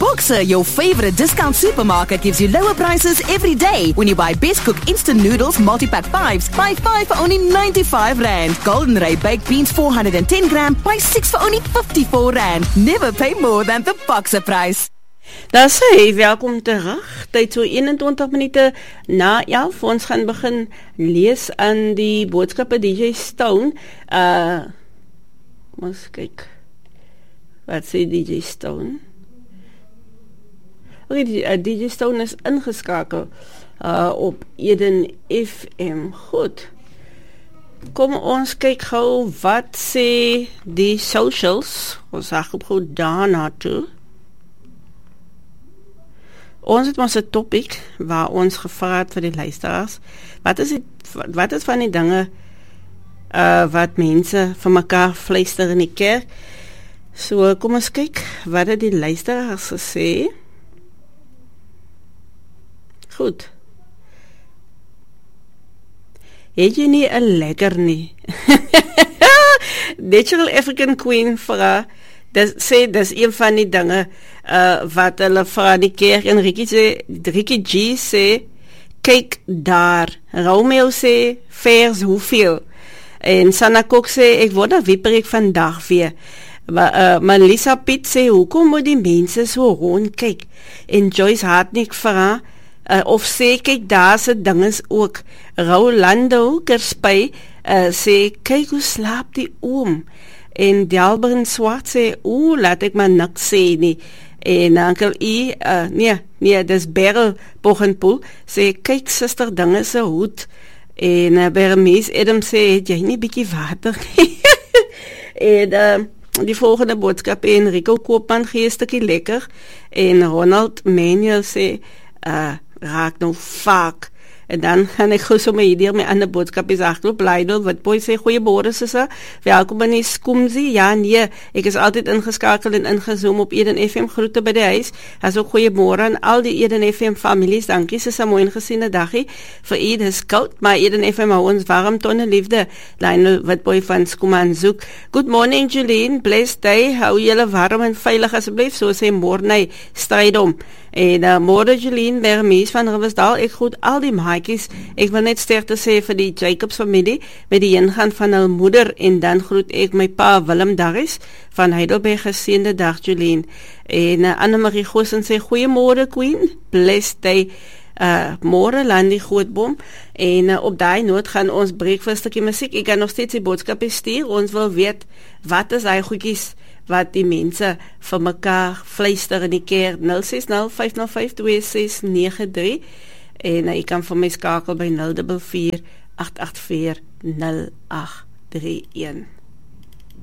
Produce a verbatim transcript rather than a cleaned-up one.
Boxer, your favorite discount supermarket, gives you lower prices every day. When you buy Best Cook instant noodles multi-pack fives, buy five for only ninety-five rand. Golden Ray baked beans four hundred ten gram, buy six for only fifty-four rand. Never pay more than the Boxer price. Daar sê, welkom terug, tyd so eenentwintig minute na elf, ons gaan begin lees aan die boodskappe D J Stone. Uh, ons kyk, wat sê D J Stone? Okay, D J Stone is ingeskakel uh, op Eden F M. Goed, kom ons kyk gou, wat sê die socials, ons sag op gou daarna toe. Ons het ons 'n topic waar ons gevra het vir die luisteraars. Wat is die, wat is van die dinge uh, wat mense vir mekaar fluister in die kerk? So kom ons kyk wat het die luisteraars gesê. Goed. Het jy nie 'n lekker nie? Natural African Queen vra, dis sê dis een van die dinge uh, wat hulle vra die kerk, en Ricky sê, Ricky G sê, kyk daar. Romeo sê, vers hoeveel? En Sanna Kok sê, ek word daar wieperig vandag weer. Maar uh, Melissa Piet sê, hoekom moet die mense so rond kyk? En Joyce Hartnick vra, uh, of sê, kyk daar se dinges ook. Rolando Kerspy uh, sê, kyk hoe slaap die oom. En Delberen Swart sê, oeh, laat ek maar niks sê nie. En Uncle E, uh, nee, nee, dis Beryl Bogenpoel, sê, kyk sister dinge se hoed. En uh, Bermies Adam sê, het jy nie bietjie water nie? En uh, die volgende boodskap, Enrico Koopman gee 'n stukkie lekker. En Ronald Manuel sê, uh, raak nou vaak. En dan gaan ek gou sommer hier my ander boodskap is agterop, Lionel, wat boy sê, goeiemôre sisse, welkom in die Skomsie, ja nee, ek is altyd ingeskakel en ingezoom op Eden F M, groete by die huis, as ook goeiemôre aan al die Eden F M families, dankie sisse, mooi ingesiene dagie, vir u, dis koud, maar Eden F M hou ons warm, tonne liefde, Lionel, wat boy van Skoman zoek, good morning Jolene, blessed day, hou julle warm en veilig asseblief, so sê Morney, strijd om, en uh, môre Jolene Bermies van Riversdal, ek groet al die maatjies, ek wil net sterkte sê vir die Jacobs familie, met die ingaan van hul moeder, en dan groet ek my pa Willem Darris, van Heidelberg, geseënde dag Jolene, en uh, Annemarie Goosen sê, goeiemôre Queen, blessed day, uh, môre Landy Grootboom, en uh, op daai noot gaan ons breek vir 'n stukkie musiek, ek kan nog steeds die boodskap stuur, ons wil weet, wat is hy goedjies, wat die mense vir mekaar fluister in die kerk, nul ses nul vyf nul vyf twee ses nege drie, en uh, jy kan vir my skakel by nul vier vier agt agt vier nul agt drie een.